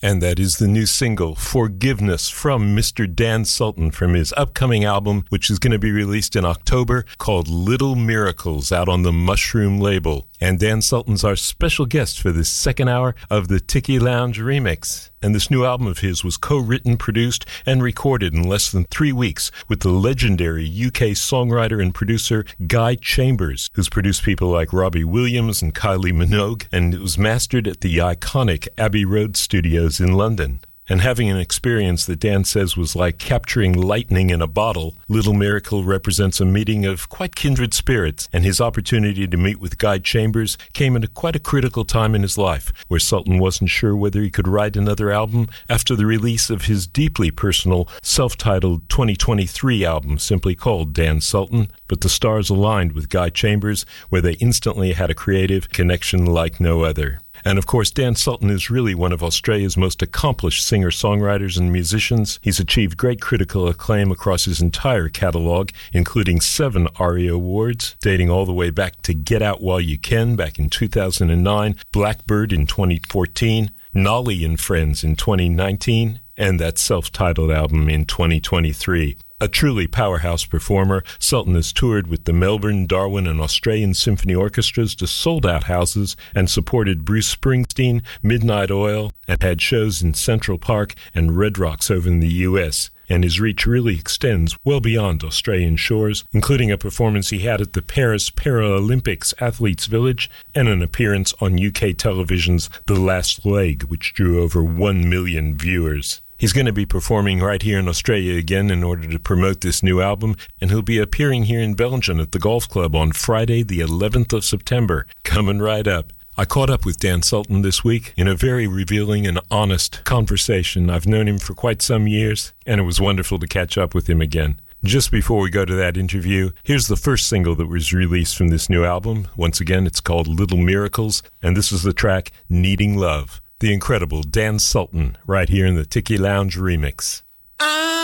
And that is the new single, Forgiveness, from Mr. Dan Sultan from his upcoming album, which is going to be released in October, called Little Miracles, out on the Mushroom label. And Dan Sultan's our special guest for this second hour of the Tiki Lounge Remix. And this new album of his was co-written, produced, and recorded in less than 3 weeks with the legendary UK songwriter and producer Guy Chambers, who's produced people like Robbie Williams and Kylie Minogue, and it was mastered at the iconic Abbey Road Studios in London. And having an experience that Dan says was like capturing lightning in a bottle, Little Miracle represents a meeting of quite kindred spirits, and his opportunity to meet with Guy Chambers came at quite a critical time in his life, where Sultan wasn't sure whether he could write another album after the release of his deeply personal, self-titled 2023 album, simply called Dan Sultan. But the stars aligned with Guy Chambers, where they instantly had a creative connection like no other. And of course, Dan Sultan is really one of Australia's most accomplished singer-songwriters and musicians. He's achieved great critical acclaim across his entire catalog, including 7 ARIA Awards, dating all the way back to Get Out While You Can back in 2009, Blackbird in 2014, Nolly and Friends in 2019, and that self-titled album in 2023. A truly powerhouse performer, Sultan has toured with the Melbourne, Darwin, and Australian Symphony Orchestras to sold-out houses and supported Bruce Springsteen, Midnight Oil, and had shows in Central Park and Red Rocks over in the U.S., and his reach really extends well beyond Australian shores, including a performance he had at the Paris Paralympics Athletes Village and an appearance on UK television's The Last Leg, which drew over 1 million viewers. He's going to be performing right here in Australia again in order to promote this new album, and he'll be appearing here in Belgium at the Golf Club on Friday, the 11th of September. Coming right up. I caught up with Dan Sultan this week in a very revealing and honest conversation. I've known him for quite some years, and it was wonderful to catch up with him again. Just before we go to that interview, here's the first single that was released from this new album. Once again, it's called Little Miracles, and this is the track Needing Love. The incredible Dan Sultan, right here in the Tiki Lounge Remix.